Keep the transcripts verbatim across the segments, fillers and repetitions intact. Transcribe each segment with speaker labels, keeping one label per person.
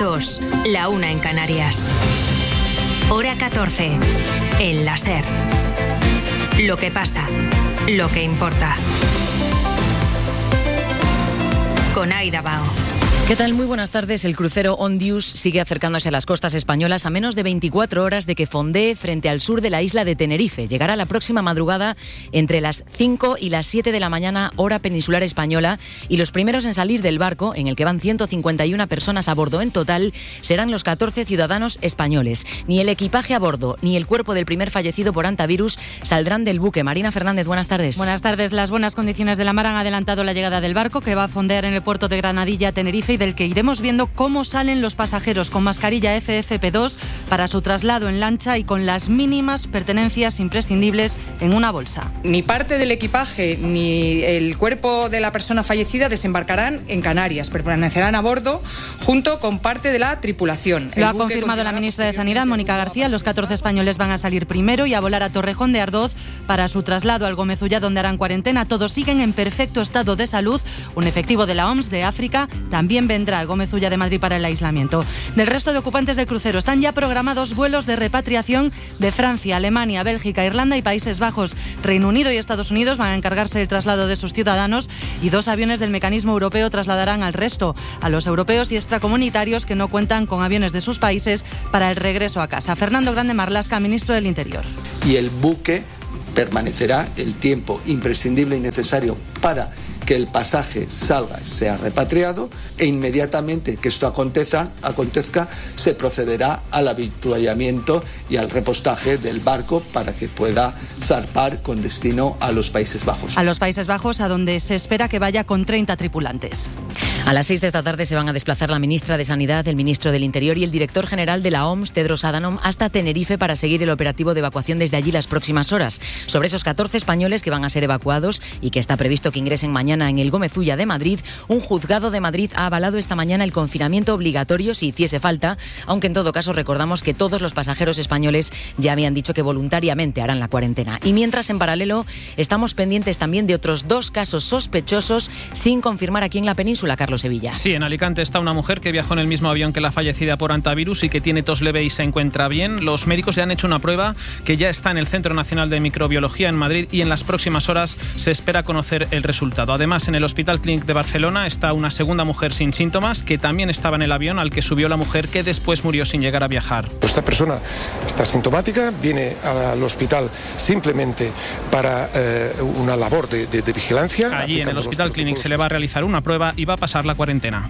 Speaker 1: dos, la una en Canarias. Hora catorce, en la SER. Lo que pasa, lo que importa. Con Aida Bao.
Speaker 2: ¿Qué tal? Muy buenas tardes. El crucero Ondius sigue acercándose a las costas españolas a menos de veinticuatro horas de que fondee frente al sur de la isla de Tenerife. Llegará la próxima madrugada entre las cinco y las siete de la mañana, hora peninsular española, y los primeros en salir del barco, en el que van ciento cincuenta y una personas a bordo en total, serán los catorce ciudadanos españoles. Ni el equipaje a bordo ni el cuerpo del primer fallecido por hantavirus saldrán del buque. Marina Fernández, buenas tardes.
Speaker 3: Buenas tardes. Las buenas condiciones de la mar han adelantado la llegada del barco, que va a fondear en el puerto de Granadilla, Tenerife, y del que iremos viendo cómo salen los pasajeros con mascarilla F F P dos para su traslado en lancha y con las mínimas pertenencias imprescindibles en una bolsa.
Speaker 4: Ni parte del equipaje ni el cuerpo de la persona fallecida desembarcarán en Canarias, permanecerán a bordo junto con parte de la tripulación.
Speaker 3: Lo ha confirmado la ministra de Sanidad, Mónica García. Los catorce españoles van a salir primero y a volar a Torrejón de Ardoz para su traslado al Gómez-Ullá, donde harán cuarentena. Todos siguen en perfecto estado de salud. Un efectivo de la O M S de África también vendrá al Gómez-Ullá de Madrid para el aislamiento. Del resto de ocupantes del crucero están ya programados vuelos de repatriación de Francia, Alemania, Bélgica, Irlanda y Países Bajos. Reino Unido y Estados Unidos van a encargarse del traslado de sus ciudadanos y dos aviones del mecanismo europeo trasladarán al resto, a los europeos y extracomunitarios que no cuentan con aviones de sus países para el regreso a casa. Fernando Grande Marlaska, ministro del Interior.
Speaker 5: Y el buque permanecerá el tiempo imprescindible y necesario para que el pasaje salga, sea repatriado, e inmediatamente que esto acontezca, acontezca se procederá al avituallamiento y al repostaje del barco para que pueda zarpar con destino a los Países Bajos.
Speaker 3: A los Países Bajos, a donde se espera que vaya con treinta tripulantes.
Speaker 2: A las seis de esta tarde se van a desplazar la ministra de Sanidad, el ministro del Interior y el director general de la O M S, Tedros Adhanom, hasta Tenerife para seguir el operativo de evacuación desde allí las próximas horas. Sobre esos catorce españoles que van a ser evacuados y que está previsto que ingresen mañana en el Gómez-Ullá de Madrid, un juzgado de Madrid ha avalado esta mañana el confinamiento obligatorio si hiciese falta, aunque en todo caso recordamos que todos los pasajeros españoles ya habían dicho que voluntariamente harán la cuarentena. Y mientras, en paralelo, estamos pendientes también de otros dos casos sospechosos sin confirmar aquí en la península, Carlos Sevilla.
Speaker 6: Sí, en Alicante está una mujer que viajó en el mismo avión que la fallecida por hantavirus y que tiene tos leve y se encuentra bien. Los médicos le han hecho una prueba que ya está en el Centro Nacional de Microbiología en Madrid y en las próximas horas se espera conocer el resultado. Además, en el Hospital Clínic de Barcelona está una segunda mujer sin síntomas que también estaba en el avión al que subió la mujer, que después murió sin llegar a viajar.
Speaker 7: Esta persona está sintomática, viene al hospital simplemente para eh, una labor de, de, de vigilancia.
Speaker 6: Allí en el Hospital Clínic se le va a realizar una prueba y va a pasar la cuarentena.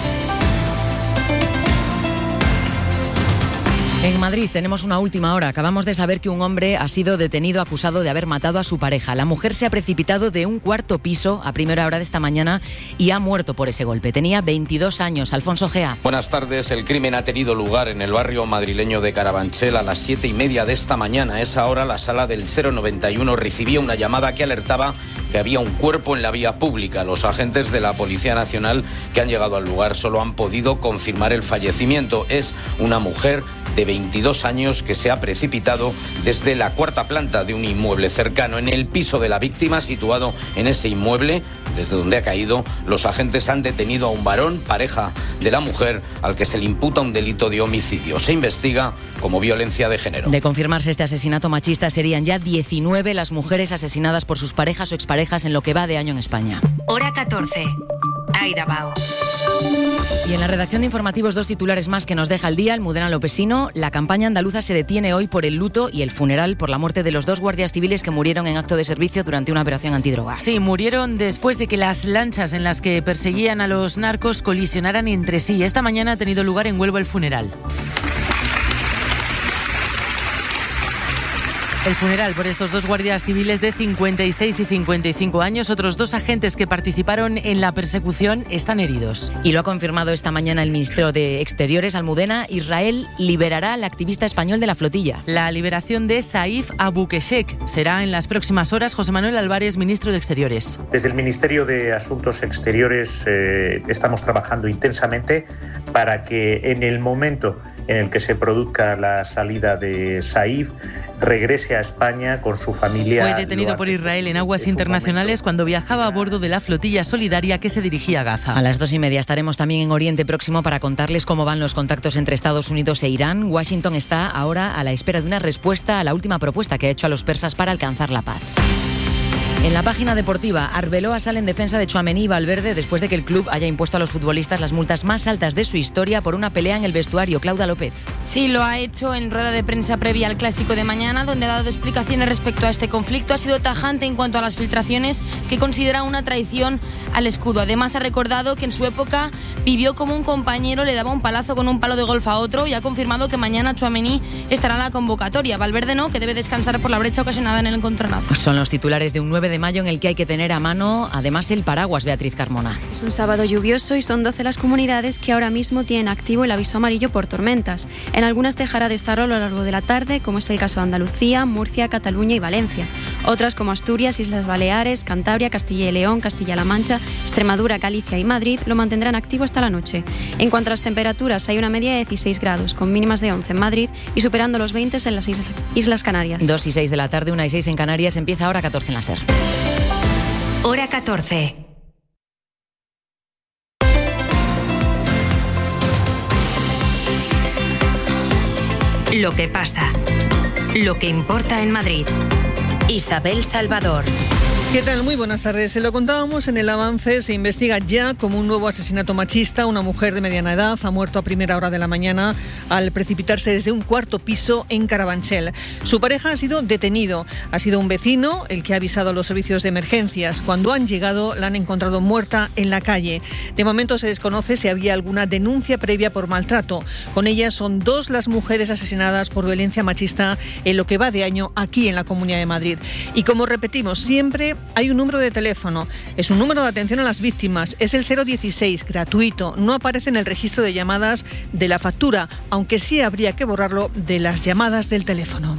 Speaker 2: En Madrid tenemos una última hora. Acabamos de saber que un hombre ha sido detenido acusado de haber matado a su pareja. La mujer se ha precipitado de un cuarto piso a primera hora de esta mañana y ha muerto por ese golpe. Tenía veintidós años. Alfonso Gea.
Speaker 8: Buenas tardes. El crimen ha tenido lugar en el barrio madrileño de Carabanchel a las siete y media de esta mañana. A esa hora la sala del cero noventa y uno recibía una llamada que alertaba que había un cuerpo en la vía pública. Los agentes de la Policía Nacional que han llegado al lugar solo han podido confirmar el fallecimiento. Es una mujer de veintidós años que se ha precipitado desde la cuarta planta de un inmueble cercano. En el piso de la víctima, situado en ese inmueble, desde donde ha caído, los agentes han detenido a un varón, pareja de la mujer, al que se le imputa un delito de homicidio. Se investiga como violencia de género.
Speaker 2: De confirmarse este asesinato machista, serían ya diecinueve las mujeres asesinadas por sus parejas o exparejas en lo que va de año en España.
Speaker 1: Hora catorce. Aida Bao.
Speaker 2: Y en la redacción de informativos, dos titulares más que nos deja el día. Almudena Lopesino. La campaña andaluza se detiene hoy por el luto y el funeral por la muerte de los dos guardias civiles que murieron en acto de servicio durante una operación antidrogas.
Speaker 3: Sí, murieron después de que las lanchas en las que perseguían a los narcos colisionaran entre sí. Esta mañana ha tenido lugar en Huelva el funeral. El funeral por estos dos guardias civiles de cincuenta y seis y cincuenta y cinco años. Otros dos agentes que participaron en la persecución están heridos.
Speaker 2: Y lo ha confirmado esta mañana el ministro de Exteriores, Almudena. Israel liberará al activista español de la flotilla.
Speaker 3: La liberación de Saif Abukeshek será en las próximas horas. José Manuel Álvarez, ministro de Exteriores.
Speaker 9: Desde el Ministerio de Asuntos Exteriores eh, estamos trabajando intensamente para que en el momento en el que se produzca la salida de Saif, regrese a España con su familia.
Speaker 10: Fue detenido por Israel en aguas internacionales cuando viajaba a bordo de la flotilla solidaria que se dirigía a Gaza.
Speaker 2: A las dos y media estaremos también en Oriente Próximo para contarles cómo van los contactos entre Estados Unidos e Irán. Washington está ahora a la espera de una respuesta a la última propuesta que ha hecho a los persas para alcanzar la paz. En la página deportiva, Arbeloa sale en defensa de Tchouaméni y Valverde después de que el club haya impuesto a los futbolistas las multas más altas de su historia por una pelea en el vestuario. Claudia López.
Speaker 11: Sí, lo ha hecho en rueda de prensa previa al Clásico de mañana, donde ha dado explicaciones respecto a este conflicto. Ha sido tajante en cuanto a las filtraciones que considera una traición al escudo. Además, ha recordado que en su época vivió como un compañero le daba un palazo con un palo de golf a otro y ha confirmado que mañana Tchouaméni estará en la convocatoria. Valverde no, que debe descansar por la brecha ocasionada en el encontronazo.
Speaker 2: Son los titulares de un nueve de mayo en el que hay que tener a mano además el paraguas. Beatriz Carmona.
Speaker 12: Es un sábado lluvioso y son doce las comunidades que ahora mismo tienen activo el aviso amarillo por tormentas. En algunas dejará de estar a lo largo de la tarde, como es el caso de Andalucía, Murcia, Cataluña y Valencia. Otras como Asturias, Islas Baleares, Cantabria, Castilla y León, Castilla-La Mancha, Extremadura, Galicia y Madrid lo mantendrán activo hasta la noche. En cuanto a las temperaturas, hay una media de dieciséis grados, con mínimas de once en Madrid y superando los veinte en las Islas Canarias.
Speaker 2: dos y seis de la tarde, una y seis en Canarias, empieza ahora catorce en la SER.
Speaker 1: Hora catorce. Lo que pasa. Lo que importa en Madrid. Isabel Salvador.
Speaker 13: ¿Qué tal? Muy buenas tardes. Se lo contábamos en el avance. Se investiga ya como un nuevo asesinato machista. Una mujer de mediana edad ha muerto a primera hora de la mañana al precipitarse desde un cuarto piso en Carabanchel. Su pareja ha sido detenido. Ha sido un vecino el que ha avisado a los servicios de emergencias. Cuando han llegado, la han encontrado muerta en la calle. De momento se desconoce si había alguna denuncia previa por maltrato. Con ella son dos las mujeres asesinadas por violencia machista en lo que va de año aquí en la Comunidad de Madrid. Y como repetimos siempre, hay un número de teléfono. Es un número de atención a las víctimas. Es el cero dieciséis, gratuito. No aparece en el registro de llamadas de la factura, aunque sí habría que borrarlo de las llamadas del teléfono.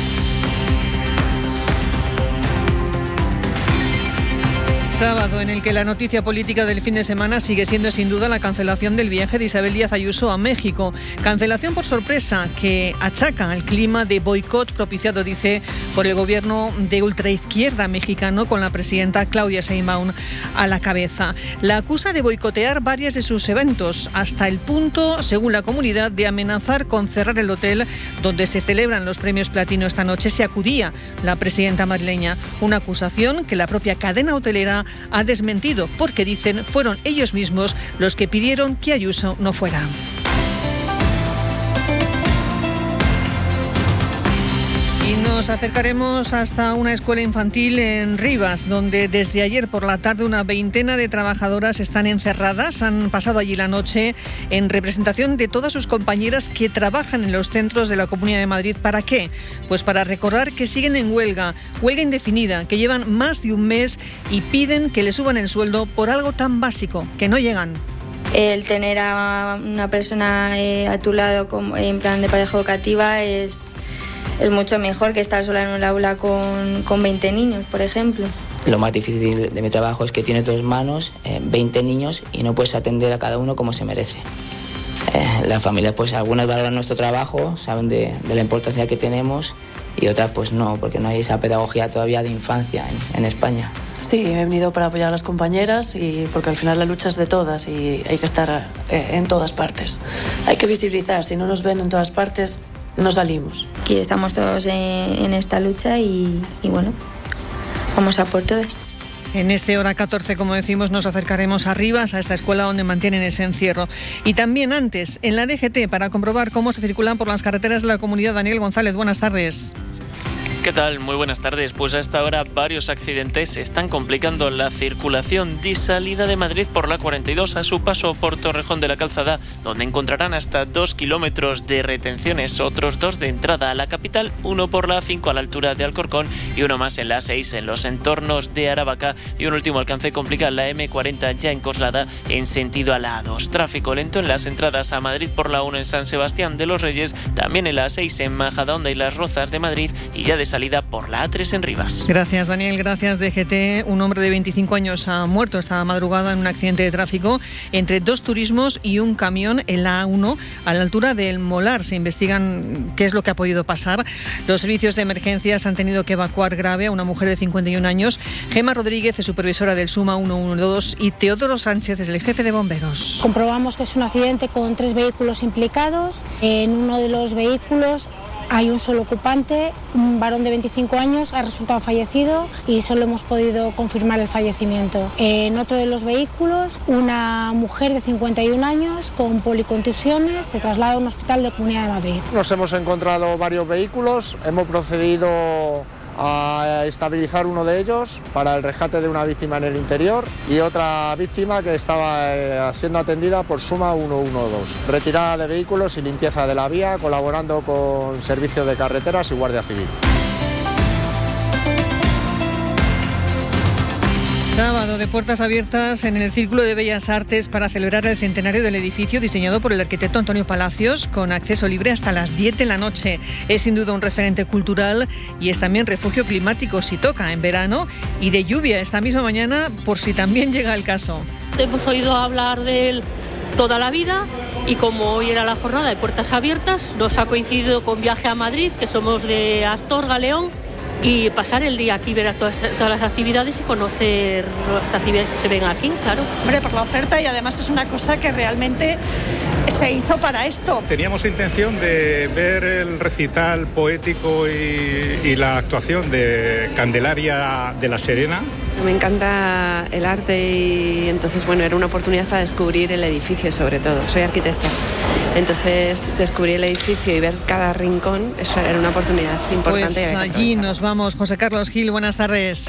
Speaker 13: Sábado en el que la noticia política del fin de semana sigue siendo sin duda la cancelación del viaje de Isabel Díaz Ayuso a México. Cancelación por sorpresa que achaca al clima de boicot propiciado, dice, por el gobierno de ultraizquierda mexicano con la presidenta Claudia Sheinbaum a la cabeza. La acusa de boicotear varios de sus eventos, hasta el punto, según la comunidad, de amenazar con cerrar el hotel donde se celebran los premios Platino esta noche si acudía la presidenta madrileña. Una acusación que la propia cadena hotelera ha desmentido porque dicen fueron ellos mismos los que pidieron que Ayuso no fuera. Y nos acercaremos hasta una escuela infantil en Rivas, donde desde ayer por la tarde una veintena de trabajadoras están encerradas. Han pasado allí la noche en representación de todas sus compañeras que trabajan en los centros de la Comunidad de Madrid. ¿Para qué? Pues para recordar que siguen en huelga, huelga indefinida, que llevan más de un mes y piden que les suban el sueldo por algo tan básico, que no llegan.
Speaker 14: El tener a una persona eh, a tu lado como, en plan de pareja educativa es... Es mucho mejor que estar sola en un aula con, con veinte niños, por ejemplo.
Speaker 15: Lo más difícil de mi trabajo es que tienes dos manos, eh, veinte niños, y no puedes atender a cada uno como se merece. Eh, las familias, pues algunas valoran nuestro trabajo, saben de, de la importancia que tenemos, y otras pues no, porque no hay esa pedagogía todavía de infancia en, en España.
Speaker 16: Sí, he venido para apoyar a las compañeras y porque al final la lucha es de todas y hay que estar eh, en todas partes. Hay que visibilizar, si no nos ven en todas partes, no salimos.
Speaker 14: Y estamos todos en, en esta lucha y, y bueno, vamos a por todas.
Speaker 13: En este hora catorce, como decimos, nos acercaremos a Rivas, a esta escuela donde mantienen ese encierro. Y también antes, en la D G T, para comprobar cómo se circulan por las carreteras de la comunidad. Daniel González, buenas tardes.
Speaker 17: ¿Qué tal? Muy buenas tardes. Pues a esta hora varios accidentes están complicando la circulación de salida de Madrid por la cuarenta y dos a su paso por Torrejón de la Calzada, donde encontrarán hasta dos kilómetros de retenciones, otros dos de entrada a la capital, uno por la A cinco a la altura de Alcorcón y uno más en la A seis en los entornos de Aravaca, y un último alcance complica la eme cuarenta ya en Coslada en sentido a la A dos. Tráfico lento en las entradas a Madrid por la uno en San Sebastián de los Reyes, también en la A seis en Majadahonda y Las Rozas de Madrid, y ya de salida por la A tres en Rivas.
Speaker 13: Gracias, Daniel. Gracias, D G T. Un hombre de veinticinco años ha muerto esta madrugada en un accidente de tráfico entre dos turismos y un camión en la A uno a la altura del Molar. Se investigan qué es lo que ha podido pasar. Los servicios de emergencias han tenido que evacuar grave a una mujer de cincuenta y un años. Gema Rodríguez es supervisora del SUMA ciento doce y Teodoro Sánchez es el jefe de bomberos.
Speaker 18: Comprobamos que es un accidente con tres vehículos implicados. En uno de los vehículos hay un solo ocupante, un varón de veinticinco años, ha resultado fallecido y solo hemos podido confirmar el fallecimiento. En otro de los vehículos, una mujer de cincuenta y un años con policontusiones se traslada a un hospital de Comunidad de Madrid.
Speaker 19: Nos hemos encontrado varios vehículos, hemos procedido a estabilizar uno de ellos para el rescate de una víctima en el interior y otra víctima que estaba eh, siendo atendida por SUMA ciento doce. Retirada de vehículos y limpieza de la vía, colaborando con servicios de carreteras y Guardia Civil.
Speaker 13: Sábado de puertas abiertas en el Círculo de Bellas Artes para celebrar el centenario del edificio diseñado por el arquitecto Antonio Palacios, con acceso libre hasta las diez de la noche. Es sin duda un referente cultural y es también refugio climático si toca en verano, y de lluvia esta misma mañana por si también llega el caso.
Speaker 20: Hemos oído hablar de él toda la vida y como hoy era la jornada de puertas abiertas, nos ha coincidido con viaje a Madrid, que somos de Astorga, León, y pasar el día aquí, ver todas, todas las actividades y conocer las actividades que se ven aquí, claro.
Speaker 21: Hombre, por la oferta, y además es una cosa que realmente se hizo para esto.
Speaker 22: Teníamos intención de ver el recital poético y, y la actuación de Candelaria de la Serena.
Speaker 23: Me encanta el arte y entonces, bueno, era una oportunidad para descubrir el edificio sobre todo. Soy arquitecta. Entonces, descubrir el edificio y ver cada rincón, eso era una oportunidad importante.
Speaker 13: Pues allí nos vamos. José Carlos Gil, buenas tardes.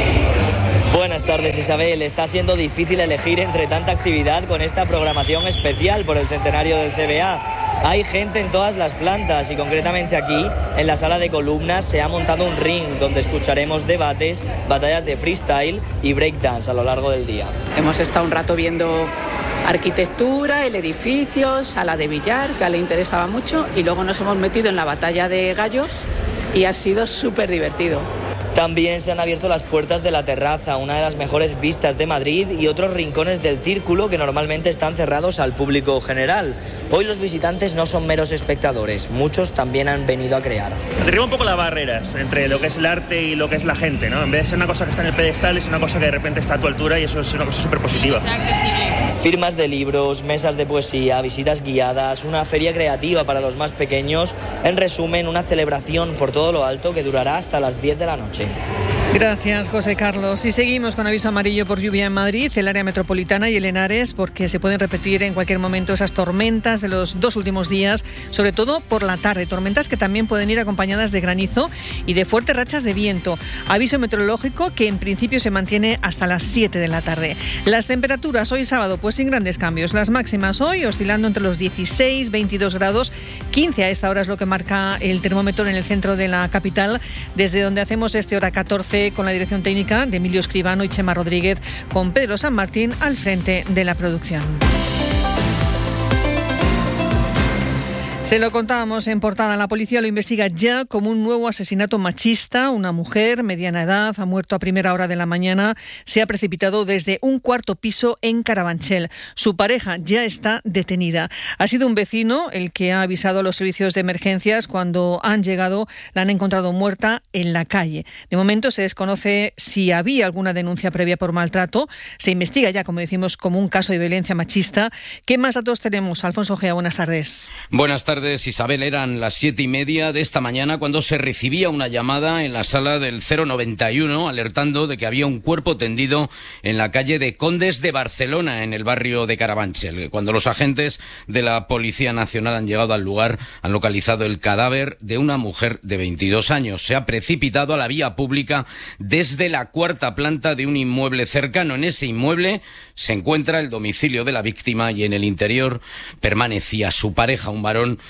Speaker 24: Buenas tardes, Isabel. Está siendo difícil elegir entre tanta actividad con esta programación especial por el centenario del C B A. Hay gente en todas las plantas y concretamente aquí, en la sala de columnas, se ha montado un ring donde escucharemos debates, batallas de freestyle y breakdance a lo largo del día.
Speaker 25: Hemos estado un rato viendo arquitectura, el edificio, sala de billar, que le interesaba mucho, y luego nos hemos metido en la batalla de gallos y ha sido súper divertido.
Speaker 24: También se han abierto las puertas de la terraza, una de las mejores vistas de Madrid, y otros rincones del círculo que normalmente están cerrados al público general. Hoy los visitantes no son meros espectadores, muchos también han venido a crear.
Speaker 26: Derriba un poco las barreras entre lo que es el arte y lo que es la gente, ¿no? En vez de ser una cosa que está en el pedestal, es una cosa que de repente está a tu altura y eso es una cosa súper positiva.
Speaker 24: Firmas de libros, mesas de poesía, visitas guiadas, una feria creativa para los más pequeños. En resumen, una celebración por todo lo alto que durará hasta las diez de la noche.
Speaker 13: Gracias, José Carlos. Y seguimos con aviso amarillo por lluvia en Madrid, el área metropolitana y el Henares, porque se pueden repetir en cualquier momento esas tormentas de los dos últimos días, sobre todo por la tarde. Tormentas que también pueden ir acompañadas de granizo y de fuertes rachas de viento. Aviso meteorológico que en principio se mantiene hasta las siete de la tarde. Las temperaturas hoy sábado, pues sin grandes cambios. Las máximas hoy oscilando entre los dieciséis, veintidós grados, quince a esta hora es lo que marca el termómetro en el centro de la capital, desde donde hacemos este hora catorce con la dirección técnica de Emilio Escribano y Chema Rodríguez, con Pedro San Martín al frente de la producción. Se lo contábamos en portada. La policía lo investiga ya como un nuevo asesinato machista. Una mujer, mediana edad, ha muerto a primera hora de la mañana. Se ha precipitado desde un cuarto piso en Carabanchel. Su pareja ya está detenida. Ha sido un vecino el que ha avisado a los servicios de emergencias. Cuando han llegado, la han encontrado muerta en la calle. De momento se desconoce si había alguna denuncia previa por maltrato. Se investiga ya, como decimos, como un caso de violencia machista. ¿Qué más datos tenemos? Alfonso Gea, buenas tardes.
Speaker 8: Buenas tardes. Isabel, eran las siete y media de esta mañana cuando se recibía una llamada en la sala del cero noventa y uno alertando de que había un cuerpo tendido en la calle de Condes de Barcelona, en el barrio de Carabanchel. Cuando los agentes de la Policía Nacional han llegado al lugar, han localizado el cadáver de una mujer de veintidós años. Se ha precipitado a la vía pública desde la cuarta planta de un inmueble cercano. En ese inmueble se encuentra el domicilio de la víctima y en el interior permanecía su pareja, un varón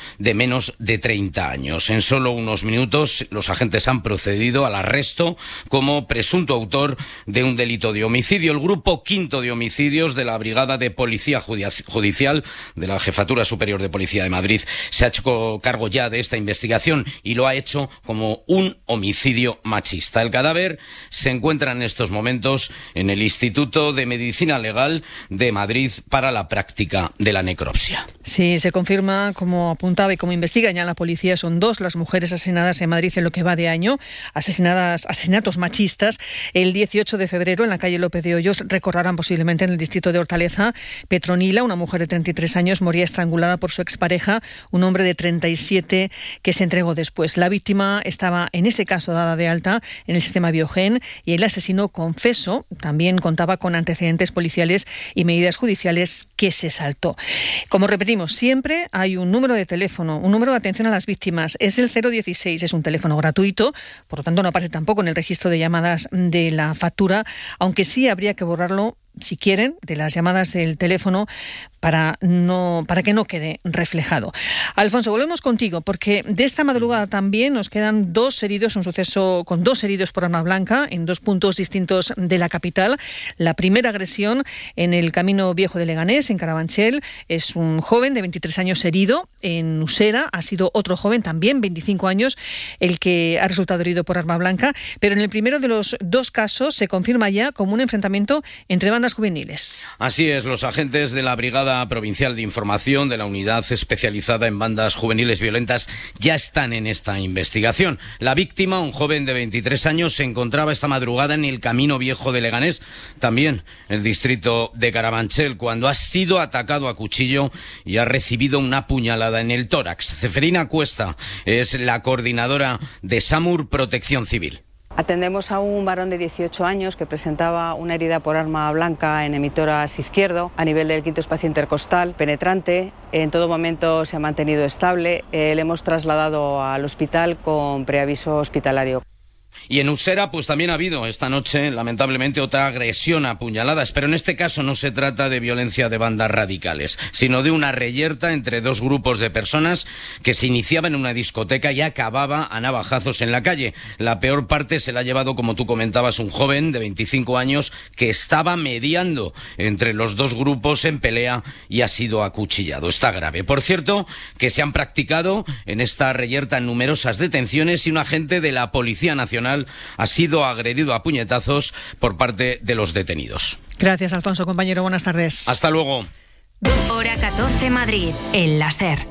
Speaker 8: de menos de treinta años. En solo unos minutos los agentes han procedido al arresto como presunto autor de un delito de homicidio. El grupo quinto de homicidios de la Brigada de Policía Judicial de la Jefatura Superior de Policía de Madrid se ha hecho cargo ya de esta investigación y lo ha hecho como un homicidio machista. El cadáver se encuentra en estos momentos en el Instituto de Medicina Legal de Madrid para la práctica de la necropsia.
Speaker 13: Sí, se confirma, como apuntaba y como investiga ya la policía, son dos las mujeres asesinadas en Madrid en lo que va de año, asesinadas, asesinatos machistas. El dieciocho de febrero en la calle López de Hoyos, recordarán posiblemente en el distrito de Hortaleza, Petronila, una mujer de treinta y tres años, moría estrangulada por su expareja, un hombre de treinta y siete que se entregó después. La víctima estaba en ese caso dada de alta en el sistema Biogen y el asesino confeso también contaba con antecedentes policiales y medidas judiciales que se saltó. Como repetimos, siempre hay un número de teléfono, un número de atención a las víctimas. Es el cero dieciséis, es un teléfono gratuito, por lo tanto no aparece tampoco en el registro de llamadas de la factura, aunque sí habría que borrarlo, si quieren, de las llamadas del teléfono para no para que no quede reflejado. Alfonso, volvemos contigo, porque de esta madrugada también nos quedan dos heridos, un suceso con dos heridos por arma blanca en dos puntos distintos de la capital. La primera agresión en el Camino Viejo de Leganés, en Carabanchel, es un joven de veintitrés años herido. En Usera ha sido otro joven, también veinticinco años, el que ha resultado herido por arma blanca, pero en el primero de los dos casos se confirma ya como un enfrentamiento entre bandas juveniles.
Speaker 8: Así es, los agentes de la Brigada Provincial de Información de la Unidad Especializada en Bandas Juveniles Violentas ya están en esta investigación. La víctima, un joven de veintitrés años, se encontraba esta madrugada en el Camino Viejo de Leganés, también el distrito de Carabanchel, cuando ha sido atacado a cuchillo y ha recibido una puñalada en el tórax. Ceferina Cuesta es la coordinadora de SAMUR Protección Civil.
Speaker 3: Atendemos a un varón de dieciocho años que presentaba una herida por arma blanca en hemitórax izquierdo a nivel del quinto espacio intercostal, penetrante. En todo momento se ha mantenido estable. Eh, le hemos trasladado al hospital con preaviso hospitalario.
Speaker 8: Y en Usera, pues también ha habido esta noche, lamentablemente, otra agresión a puñaladas, pero en este caso no se trata de violencia de bandas radicales, sino de una reyerta entre dos grupos de personas que se iniciaba en una discoteca y acababa a navajazos en la calle. La peor parte se la ha llevado, como tú comentabas, un joven de veinticinco años que estaba mediando entre los dos grupos en pelea y ha sido acuchillado. Está grave. Por cierto, que se han practicado en esta reyerta numerosas detenciones y un agente de la Policía Nacional ha sido agredido a puñetazos por parte de los detenidos.
Speaker 13: Gracias, Alfonso, compañero. Buenas tardes.
Speaker 8: Hasta luego.
Speaker 1: Hora catorce Madrid, el láser.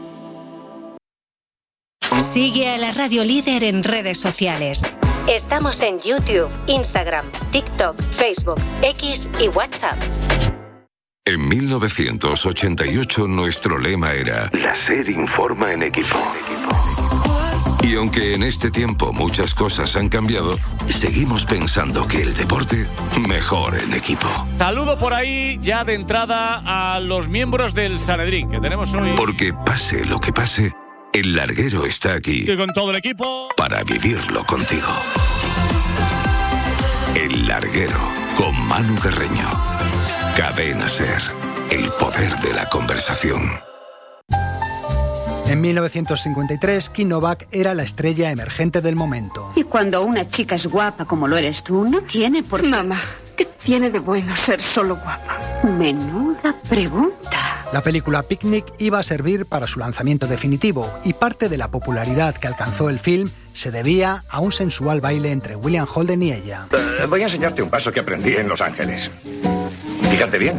Speaker 1: Sigue a la Radio Líder en redes sociales. Estamos en YouTube, Instagram, TikTok, Facebook, X y WhatsApp.
Speaker 4: En mil novecientos ochenta y ocho nuestro lema era La SER informa en equipo. Y aunque en este tiempo muchas cosas han cambiado, seguimos pensando que el deporte mejor en equipo.
Speaker 5: Saludo por ahí ya de entrada a los miembros del Sanedrín que tenemos hoy.
Speaker 4: Porque pase lo que pase, el larguero está aquí.
Speaker 5: Y con todo el equipo.
Speaker 4: Para vivirlo contigo. El larguero con Manu Carreño. Cadena SER. El poder de la conversación.
Speaker 6: En mil novecientos cincuenta y tres, Kim Novak era la estrella emergente del momento.
Speaker 7: Y cuando una chica es guapa como lo eres tú, no tiene por qué...
Speaker 9: Mamá, ¿qué tiene de bueno ser solo guapa?
Speaker 7: Menuda pregunta.
Speaker 6: La película Picnic iba a servir para su lanzamiento definitivo y parte de la popularidad que alcanzó el film se debía a un sensual baile entre William Holden y ella.
Speaker 27: Uh, voy a enseñarte un paso que aprendí en Los Ángeles. Fíjate bien.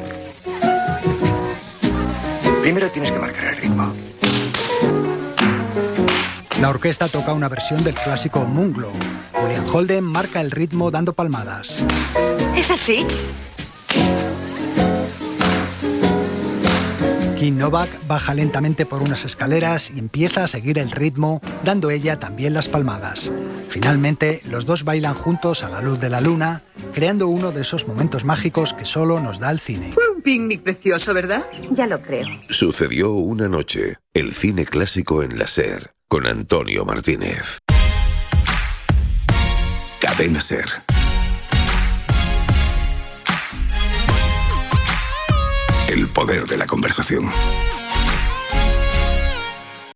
Speaker 27: Primero tienes que marcar el ritmo.
Speaker 6: La orquesta toca una versión del clásico Moonglow. William Holden marca el ritmo dando palmadas.
Speaker 7: ¿Es así?
Speaker 6: Kim Novak baja lentamente por unas escaleras y empieza a seguir el ritmo, dando ella también las palmadas. Finalmente, los dos bailan juntos a la luz de la luna, creando uno de esos momentos mágicos que solo nos da el cine.
Speaker 7: Fue un picnic precioso, ¿verdad? Ya lo creo.
Speaker 4: Sucedió una noche, el cine clásico en la SER, con Antonio Martínez. Cadena SER. El poder de la conversación.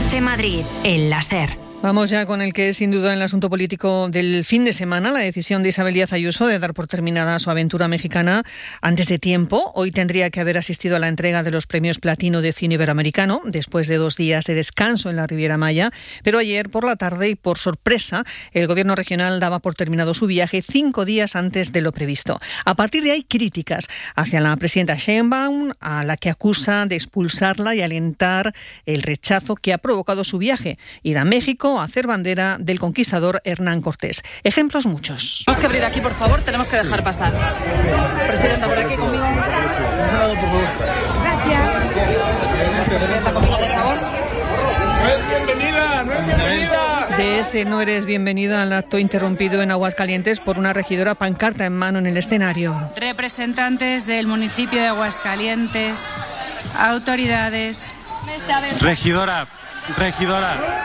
Speaker 1: Conoce Madrid en la SER.
Speaker 13: Vamos ya con el que es sin duda el asunto político del fin de semana, la decisión de Isabel Díaz Ayuso de dar por terminada su aventura mexicana antes de tiempo. Hoy tendría que haber asistido a la entrega de los premios Platino de Cine Iberoamericano, después de dos días de descanso en la Riviera Maya, pero ayer por la tarde y por sorpresa, el gobierno regional daba por terminado su viaje cinco días antes de lo previsto. A partir de ahí, críticas hacia la presidenta Sheinbaum, a la que acusa de expulsarla y alentar el rechazo que ha provocado su viaje, ir a México a hacer bandera del conquistador Hernán Cortés. Ejemplos muchos.
Speaker 2: Tenemos que abrir aquí, por favor, tenemos que dejar pasar. Presidenta, por aquí conmigo. Gracias. Presidenta, conmigo, por favor.
Speaker 10: No es bienvenida, no es bienvenida.
Speaker 13: De ese no eres bienvenida al acto interrumpido en Aguascalientes por una regidora pancarta en mano en el escenario.
Speaker 11: Representantes del municipio de Aguascalientes, autoridades.
Speaker 12: Regidora, regidora.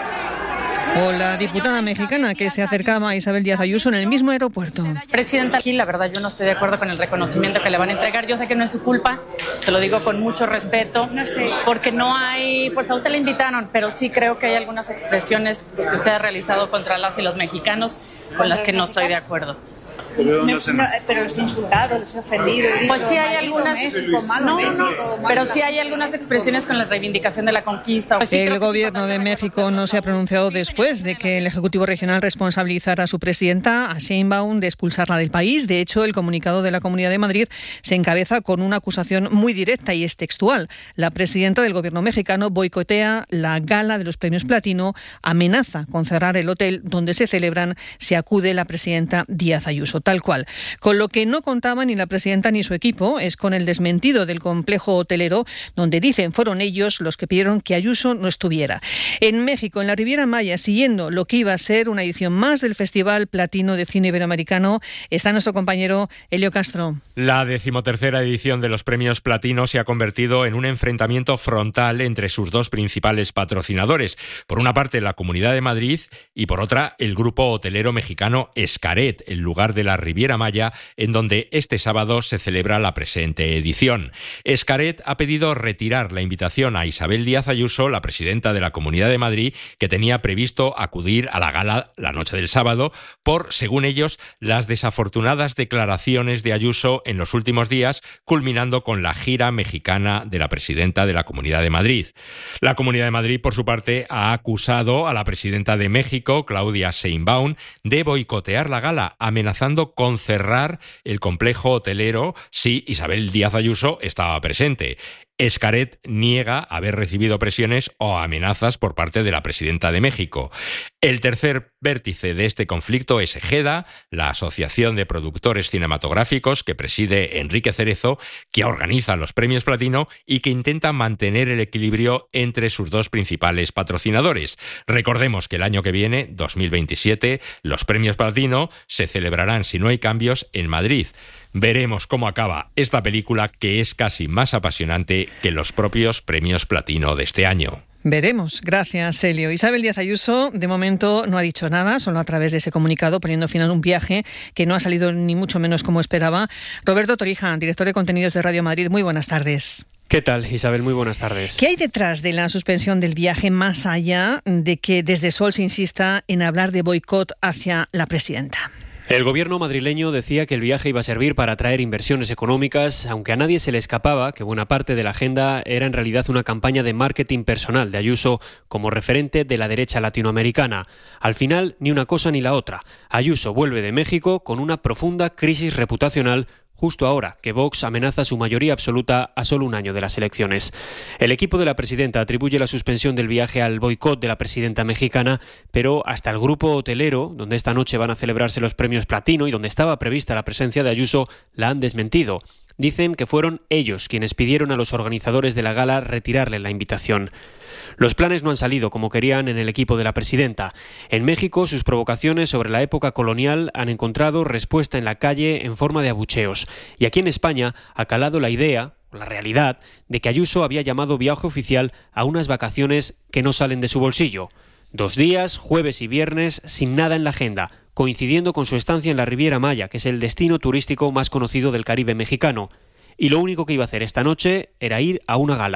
Speaker 13: O la diputada mexicana que se acercaba a Isabel Díaz Ayuso en el mismo aeropuerto.
Speaker 2: Presidenta, aquí la verdad yo no estoy de acuerdo con el reconocimiento que le van a entregar. Yo sé que no es su culpa, se lo digo con mucho respeto, no sé, porque no hay, pues a usted le invitaron, pero sí creo que hay algunas expresiones pues, que usted ha realizado contra las y los mexicanos con las que no estoy de acuerdo.
Speaker 11: Pero, no, pero los insultados, los ofendidos.
Speaker 2: Pues sí hay algunas, México, malo, no, no, pero sí hay algunas expresiones con la reivindicación de la conquista. Pues sí,
Speaker 13: el gobierno de México no se ha pronunciado después de que el Ejecutivo Regional responsabilizara a su presidenta, a Sheinbaum, de expulsarla del país. De hecho, el comunicado de la Comunidad de Madrid se encabeza con una acusación muy directa y es textual. La presidenta del gobierno mexicano boicotea la gala de los premios Platino, amenaza con cerrar el hotel donde se celebran si acude la presidenta Díaz Ayuso. Tal cual. Con lo que no contaba ni la presidenta ni su equipo es con el desmentido del complejo hotelero, donde dicen fueron ellos los que pidieron que Ayuso no estuviera. En México, en la Riviera Maya, siguiendo lo que iba a ser una edición más del Festival Platino de Cine Iberoamericano, está nuestro compañero Helio Castro.
Speaker 14: La decimotercera edición de los premios Platino se ha convertido en un enfrentamiento frontal entre sus dos principales patrocinadores. Por una parte, la Comunidad de Madrid y por otra, el grupo hotelero mexicano Xcaret, el lugar de la Riviera Maya, en donde este sábado se celebra la presente edición. Xcaret ha pedido retirar la invitación a Isabel Díaz Ayuso, la presidenta de la Comunidad de Madrid, que tenía previsto acudir a la gala la noche del sábado, por, según ellos, las desafortunadas declaraciones de Ayuso en los últimos días, culminando con la gira mexicana de la presidenta de la Comunidad de Madrid. La Comunidad de Madrid, por su parte, ha acusado a la presidenta de México, Claudia Sheinbaum, de boicotear la gala, amenazando con cerrar el complejo hotelero si Isabel Díaz Ayuso estaba presente. Xcaret niega haber recibido presiones o amenazas por parte de la presidenta de México. El tercer vértice de este conflicto es EGEDA, la Asociación de Productores Cinematográficos que preside Enrique Cerezo, que organiza los premios Platino y que intenta mantener el equilibrio entre sus dos principales patrocinadores. Recordemos que el año que viene, dos mil veintisiete, los premios Platino se celebrarán, si no hay cambios, en Madrid. Veremos cómo acaba esta película, que es casi más apasionante que los propios premios Platino de este año.
Speaker 13: Veremos. Gracias, Helio. Isabel Díaz Ayuso, de momento, no ha dicho nada, solo a través de ese comunicado, poniendo fin a un viaje que no ha salido ni mucho menos como esperaba. Roberto Torija, director de contenidos de Radio Madrid, muy buenas tardes.
Speaker 15: ¿Qué tal, Isabel? Muy buenas tardes.
Speaker 13: ¿Qué hay detrás de la suspensión del viaje, más allá de que desde Sol se insista en hablar de boicot hacia la presidenta?
Speaker 15: El gobierno madrileño decía que el viaje iba a servir para atraer inversiones económicas, aunque a nadie se le escapaba que buena parte de la agenda era en realidad una campaña de marketing personal de Ayuso como referente de la derecha latinoamericana. Al final, ni una cosa ni la otra. Ayuso vuelve de México con una profunda crisis reputacional, justo ahora que Vox amenaza su mayoría absoluta a solo un año de las elecciones. El equipo de la presidenta atribuye la suspensión del viaje al boicot de la presidenta mexicana, pero hasta el grupo hotelero, donde esta noche van a celebrarse los premios Platino y donde estaba prevista la presencia de Ayuso, la han desmentido. Dicen que fueron ellos quienes pidieron a los organizadores de la gala retirarle la invitación. Los planes no han salido como querían en el equipo de la presidenta. En México, sus provocaciones sobre la época colonial han encontrado respuesta en la calle en forma de abucheos. Y aquí en España ha calado la idea, la realidad, de que Ayuso había llamado viaje oficial a unas vacaciones que no salen de su bolsillo. Dos días, jueves y viernes, sin nada en la agenda, coincidiendo con su estancia en la Riviera Maya, que es el destino turístico más conocido del Caribe mexicano. Y lo único que iba a hacer esta noche era ir a una gala.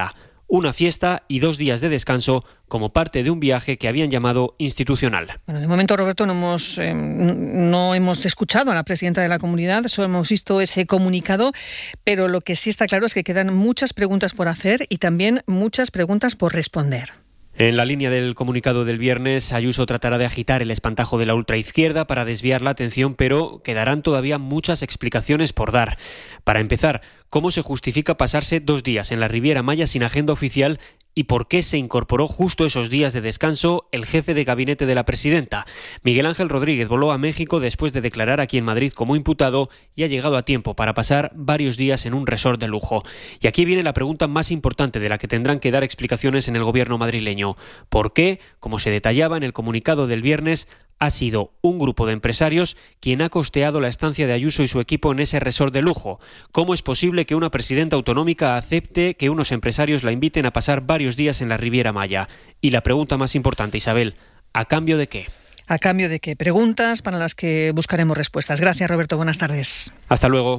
Speaker 15: una fiesta y dos días de descanso como parte de un viaje que habían llamado institucional.
Speaker 13: Bueno, de momento, Roberto, no hemos, eh, no hemos escuchado a la presidenta de la comunidad, solo hemos visto ese comunicado, pero lo que sí está claro es que quedan muchas preguntas por hacer y también muchas preguntas por responder.
Speaker 15: En la línea del comunicado del viernes, Ayuso tratará de agitar el espantajo de la ultraizquierda para desviar la atención, pero quedarán todavía muchas explicaciones por dar. Para empezar, ¿cómo se justifica pasarse dos días en la Riviera Maya sin agenda oficial y por qué se incorporó justo esos días de descanso el jefe de gabinete de la presidenta? Miguel Ángel Rodríguez voló a México después de declarar aquí en Madrid como imputado y ha llegado a tiempo para pasar varios días en un resort de lujo. Y aquí viene la pregunta más importante de la que tendrán que dar explicaciones en el gobierno madrileño. ¿Por qué, como se detallaba en el comunicado del viernes, ha sido un grupo de empresarios quien ha costeado la estancia de Ayuso y su equipo en ese resort de lujo? ¿Cómo es posible que una presidenta autonómica acepte que unos empresarios la inviten a pasar varios días en la Riviera Maya? Y la pregunta más importante, Isabel, ¿a cambio de qué?
Speaker 13: ¿A cambio de qué? Preguntas para las que buscaremos respuestas. Gracias, Roberto. Buenas tardes.
Speaker 15: Hasta luego.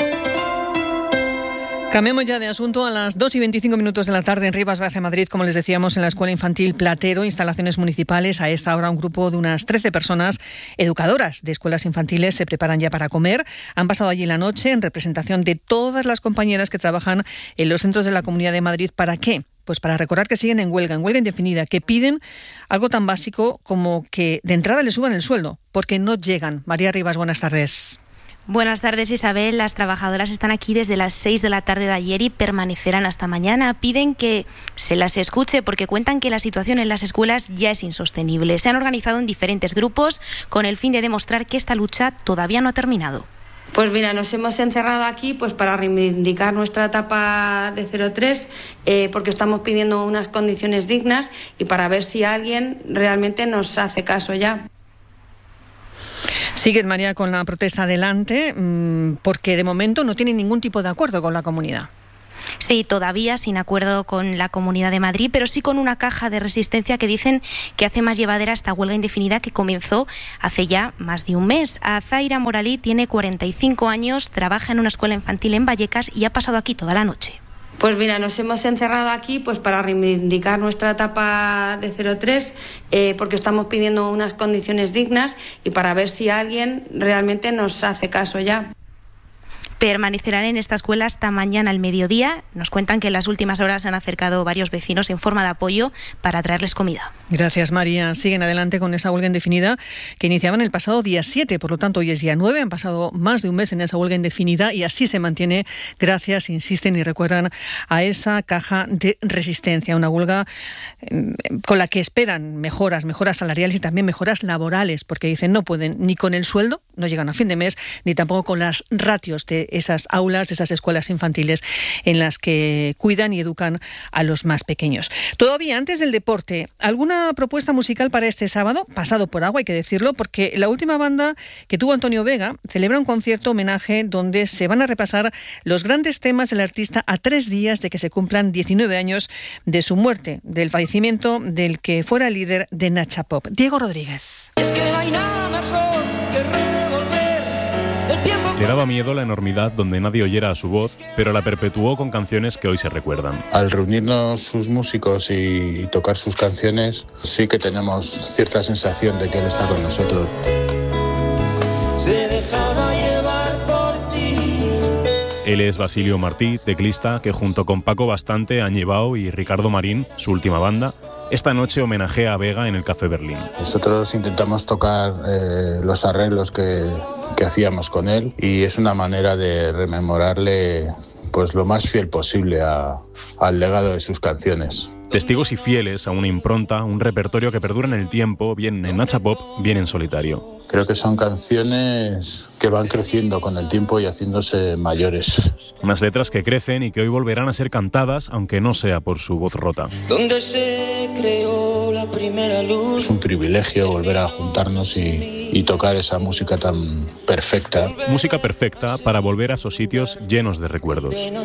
Speaker 13: Cambiamos ya de asunto. A las dos y veinticinco minutos de la tarde en Rivas Vacia, Madrid, como les decíamos, en la Escuela Infantil Platero, instalaciones municipales. A esta hora un grupo de unas trece personas, educadoras de escuelas infantiles, se preparan ya para comer. Han pasado allí la noche en representación de todas las compañeras que trabajan en los centros de la Comunidad de Madrid. ¿Para qué? Pues para recordar que siguen en huelga, en huelga indefinida, que piden algo tan básico como que de entrada les suban el sueldo, porque no llegan. María Rivas, buenas tardes.
Speaker 16: Buenas tardes, Isabel. Las trabajadoras están aquí desde las seis de la tarde de ayer y permanecerán hasta mañana. Piden que se las escuche porque cuentan que la situación en las escuelas ya es insostenible. Se han organizado en diferentes grupos con el fin de demostrar que esta lucha todavía no ha terminado.
Speaker 17: Pues mira, nos hemos encerrado aquí pues para reivindicar nuestra etapa de cero tres, eh, porque estamos pidiendo unas condiciones dignas y para ver si alguien realmente nos hace caso ya.
Speaker 13: Sigues, María, con la protesta adelante, porque de momento no tienen ningún tipo de acuerdo con la comunidad.
Speaker 16: Sí, todavía sin acuerdo con la Comunidad de Madrid, pero sí con una caja de resistencia que dicen que hace más llevadera esta huelga indefinida que comenzó hace ya más de un mes. Azaira Moralí tiene cuarenta y cinco años, trabaja en una escuela infantil en Vallecas y ha pasado aquí toda la noche.
Speaker 17: Pues mira, nos hemos encerrado aquí pues para reivindicar nuestra etapa de cero tres, eh, porque estamos pidiendo unas condiciones dignas y para ver si alguien realmente nos hace caso ya.
Speaker 16: Permanecerán en esta escuela hasta mañana al mediodía. Nos cuentan que en las últimas horas se han acercado varios vecinos en forma de apoyo para traerles comida.
Speaker 13: Gracias, María. Siguen adelante con esa huelga indefinida que iniciaban el pasado día siete, por lo tanto hoy es día nueve. Han pasado más de un mes en esa huelga indefinida y así se mantiene gracias, insisten y recuerdan, a esa caja de resistencia. Una huelga con la que esperan mejoras, mejoras salariales y también mejoras laborales, porque dicen no pueden ni con el sueldo, no llegan a fin de mes, ni tampoco con las ratios de esas aulas, de esas escuelas infantiles en las que cuidan y educan a los más pequeños. Todavía antes del deporte, ¿alguna propuesta musical para este sábado? Pasado por agua, hay que decirlo, porque la última banda que tuvo Antonio Vega celebra un concierto homenaje donde se van a repasar los grandes temas del artista a tres días de que se cumplan diecinueve años de su muerte, del fallecimiento del que fuera líder de Nacha Pop. Diego Rodríguez.
Speaker 18: Es que no hay nada mejor que revolver el tiempo.
Speaker 19: Le daba miedo la enormidad donde nadie oyera su voz, pero la perpetuó con canciones que hoy se recuerdan.
Speaker 20: Al reunirnos sus músicos y tocar sus canciones, sí que tenemos cierta sensación de que él está con nosotros.
Speaker 18: Se dejaba llevar por ti.
Speaker 19: Él es Basilio Martí, teclista, que junto con Paco Bastante, Añebao y Ricardo Marín, su última banda, esta noche homenajea a Vega en el Café Berlín.
Speaker 20: Nosotros intentamos tocar eh, los arreglos que, que hacíamos con él y es una manera de rememorarle pues lo más fiel posible a, al legado de sus canciones.
Speaker 19: Testigos y fieles a una impronta, un repertorio que perdura en el tiempo, bien en Nacha Pop, bien en solitario.
Speaker 20: Creo que son canciones que van creciendo con el tiempo y haciéndose mayores.
Speaker 19: Unas letras que crecen y que hoy volverán a ser cantadas, aunque no sea por su voz rota.
Speaker 18: Donde se creó la primera luz.
Speaker 20: Es un privilegio volver a juntarnos y, y tocar esa música tan perfecta.
Speaker 19: Música perfecta para volver a esos sitios llenos de recuerdos.